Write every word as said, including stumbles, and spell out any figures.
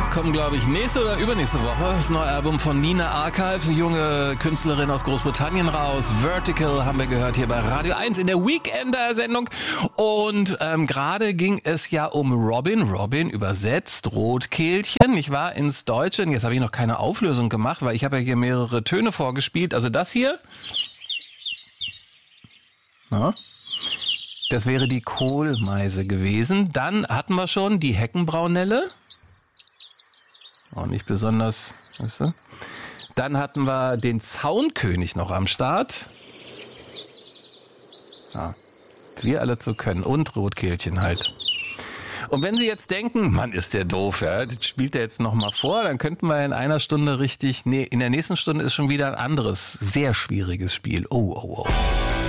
Kommen, glaube ich, nächste oder übernächste Woche das neue Album von Nina Archive, eine junge Künstlerin aus Großbritannien raus. Vertical haben wir gehört hier bei Radio eins in der Weekender-Sendung. Und ähm, gerade ging es ja um Robin. Robin übersetzt Rotkehlchen. Ich war ins Deutsche, und jetzt habe ich noch keine Auflösung gemacht, weil ich habe ja hier mehrere Töne vorgespielt. Also das hier. Na? Das wäre die Kohlmeise gewesen. Dann hatten wir schon die Heckenbraunelle. Auch nicht besonders, weißt du? Dann hatten wir den Zaunkönig noch am Start. Ja, wir alle zu können. Und Rotkehlchen halt. Und wenn Sie jetzt denken, Mann, ist der doof, ja, das spielt er jetzt nochmal vor, dann könnten wir in einer Stunde richtig, nee, in der nächsten Stunde ist schon wieder ein anderes, sehr schwieriges Spiel. Oh, oh, oh.